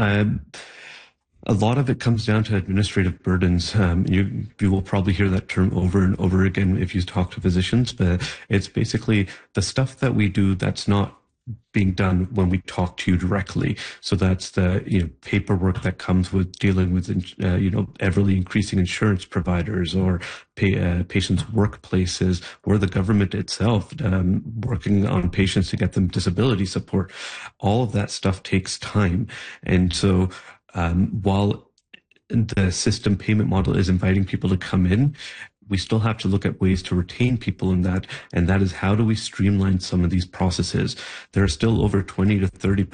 A lot of it comes down to administrative burdens. You will probably hear that term over and over again if you talk to physicians, but it's basically the stuff that we do that's not being done when we talk to you directly. So that's the paperwork that comes with dealing with everly increasing insurance providers or patients' workplaces, or the government itself working on patients to get them disability support. All of that stuff takes time, and so while the system payment model is inviting people to come in, we still have to look at ways to retain people in that, and that is how do we streamline some of these processes. There are still over 20 to 30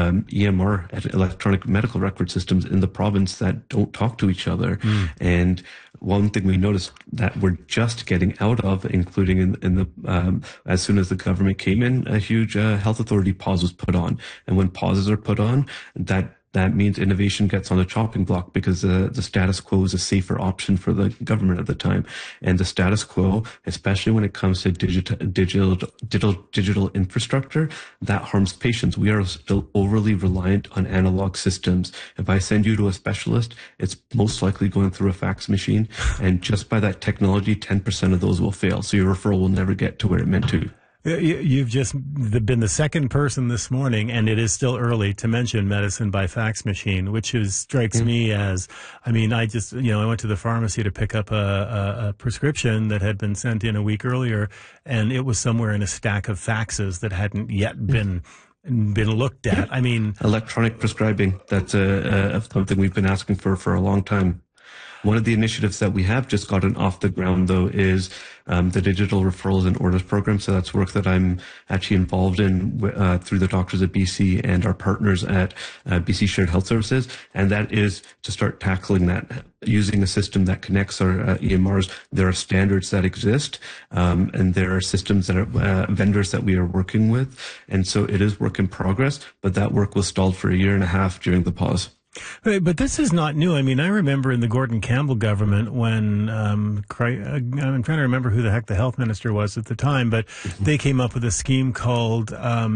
EMR, electronic medical record systems in the province that don't talk to each other. And one thing we noticed that we're just getting out of, including in the as soon as the government came in, a huge health authority pause was put on. And when pauses are put on, that means innovation gets on the chopping block, because the status quo is a safer option for the government at the time. And the status quo, especially when it comes to digital infrastructure, that harms patients. We are still overly reliant on analog systems. If I send you to a specialist, it's most likely going through a fax machine. And just by that technology, 10% of those will fail. So your referral will never get to where it meant to. You've just been the second person this morning, and it is still early, to mention medicine by fax machine, which strikes me as, I went to the pharmacy to pick up a prescription that had been sent in a week earlier, and it was somewhere in a stack of faxes that hadn't yet been looked at. Electronic prescribing, that's something we've been asking for a long time. One of the initiatives that we have just gotten off the ground, though, is the digital referrals and orders program. So that's work that I'm actually involved in through the Doctors of BC and our partners at BC Shared Health Services. And that is to start tackling that using a system that connects our EMRs. There are standards that exist, and there are systems that are vendors that we are working with. And so it is work in progress, but that work was stalled for 1.5 years during the pause. But this is not new. I remember in the Gordon Campbell government when, I'm trying to remember who the heck the health minister was at the time, but they came up with a scheme called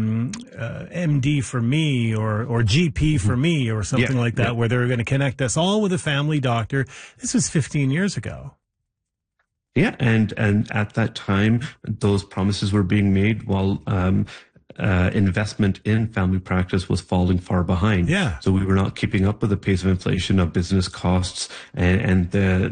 MD for me or GP for me or something like that, where they were going to connect us all with a family doctor. This was 15 years ago. Yeah, and at that time, those promises were being made while investment in family practice was falling far behind. Yeah. So we were not keeping up with the pace of inflation of business costs and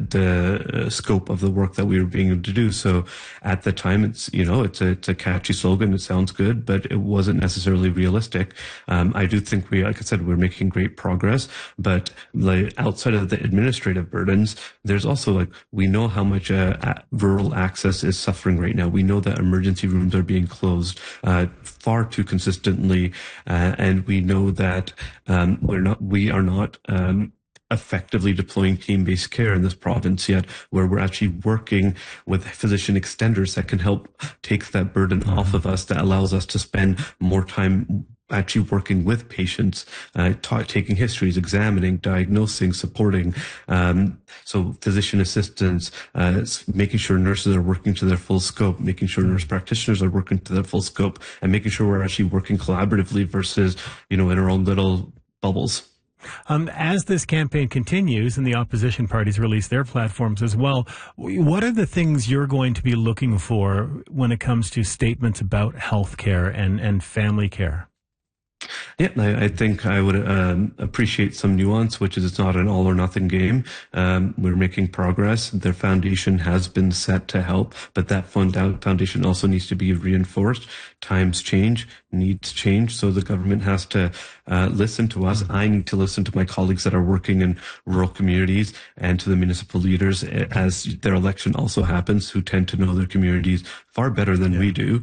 the scope of the work that we were being able to do. So at the time, it's a catchy slogan. It sounds good, but it wasn't necessarily realistic. I do think like I said, we're making great progress, but outside of the administrative burdens, there's also we know how much rural access is suffering right now. We know that emergency rooms are being closed far too consistently, and we know that we are not effectively deploying team-based care in this province yet, where we're actually working with physician extenders that can help take that burden off of us, that allows us to spend more time actually working with patients, taking histories, examining, diagnosing, supporting. So physician assistants, making sure nurses are working to their full scope, making sure nurse practitioners are working to their full scope, and making sure we're actually working collaboratively versus, in our own little bubbles. As this campaign continues and the opposition parties release their platforms as well, what are the things you're going to be looking for when it comes to statements about healthcare and family care? Yeah, I think I would appreciate some nuance, which is it's not an all or nothing game. We're making progress. Their foundation has been set to help, but that foundation also needs to be reinforced. Times change, needs change, so the government has to listen to us. I need to listen to my colleagues that are working in rural communities and to the municipal leaders as their election also happens, who tend to know their communities far better than we do.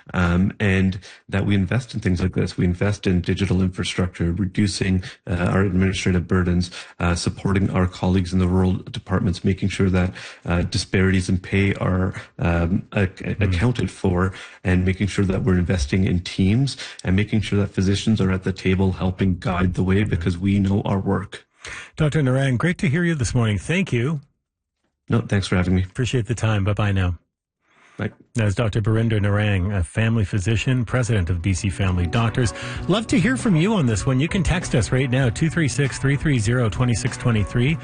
And that we invest in things like this. We invest in digital infrastructure, reducing our administrative burdens, supporting our colleagues in the rural departments, making sure that disparities in pay are accounted for, and making sure that we're investing in teams and making sure that physicians are at the table helping guide the way, because we know our work. Dr. Narang, great to hear you this morning. Thank you. No, thanks for having me. Appreciate the time. Bye-bye now. Bye. That's Dr. Barinder Narang, a family physician, president of BC Family Doctors. Love to hear from you on this one. You can text us right now, 236-330-2623.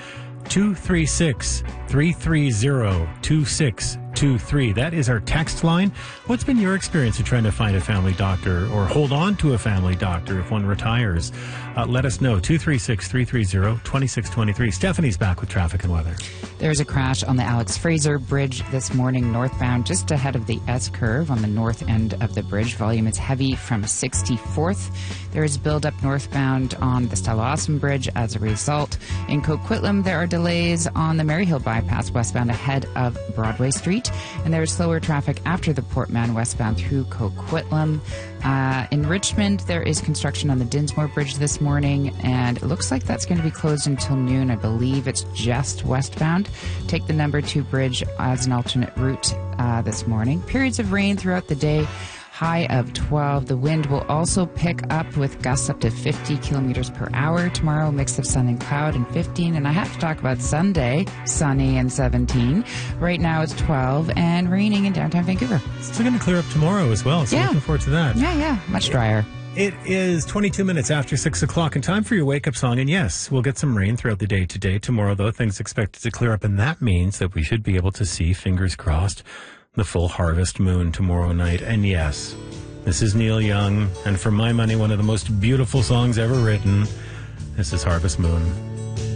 236-330-2623. That is our text line. What's been your experience of trying to find a family doctor or hold on to a family doctor if one retires? Let us know. 236-330-2623. Stephanie's back with traffic and weather. There's a crash on the Alex Fraser Bridge this morning, northbound, just ahead of the S-curve on the north end of the bridge. Volume is heavy from 64th. There is buildup northbound on the Stella Awesome Bridge as a result. In Coquitlam, there are delays on the Maryhill bypass westbound ahead of Broadway Street. And there is slower traffic after the Port Mann westbound through Coquitlam. In Richmond, there is construction on the Dinsmore Bridge this morning, and it looks like that's going to be closed until noon. I believe it's just westbound. Take the number 2 bridge as an alternate route this morning. Periods of rain throughout the day. High of 12. The wind will also pick up with gusts up to 50 kilometers per hour. Tomorrow, mix of sun and cloud and 15. And I have to talk about Sunday, sunny and 17. Right now it's 12 and raining in downtown Vancouver. It's going to clear up tomorrow as well, so looking forward to that. Yeah, much drier. It is 22 minutes after 6 o'clock and time for your wake-up song. And yes, we'll get some rain throughout the day today. Tomorrow, though, things expected to clear up, and that means that we should be able to see, fingers crossed, the full harvest moon tomorrow night. And yes, this is Neil Young, and for my money, one of the most beautiful songs ever written. This is Harvest Moon.